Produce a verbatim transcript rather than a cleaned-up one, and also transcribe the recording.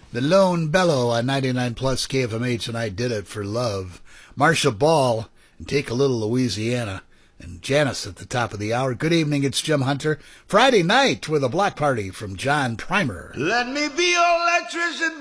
The Lone Bellow on ninety-nine plus K F M H, and I Did It for Love. Marcia Ball, and Take a Little Louisiana. And Janice at the top of the hour. Good evening, it's Jim Hunter. Friday night with a block party from John Primer. Let me be your electrician.